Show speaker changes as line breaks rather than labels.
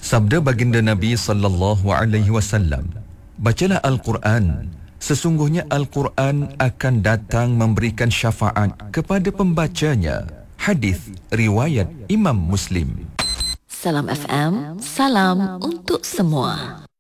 Sabda baginda Nabi sallallahu alaihi wasallam, bacalah Al-Quran. Sesungguhnya Al-Quran akan datang memberikan syafaat kepada pembacanya. Hadis riwayat Imam Muslim.
Salam FM, salam untuk semua.